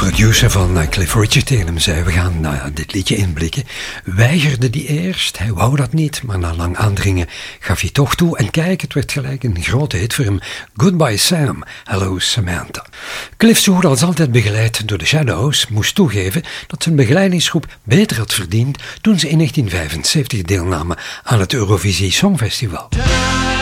producer van Cliff Richard tegen hem zei: we gaan dit liedje inblikken. Weigerde die eerst, hij wou dat niet, maar na lang aandringen gaf hij toch toe. En kijk, het werd gelijk een grote hit voor hem. Goodbye Sam, Hello Samantha. Cliff, zo goed als altijd begeleid door de Shadows, moest toegeven dat zijn begeleidingsgroep beter had verdiend toen ze in 1975 deelnamen aan het Eurovisie Songfestival.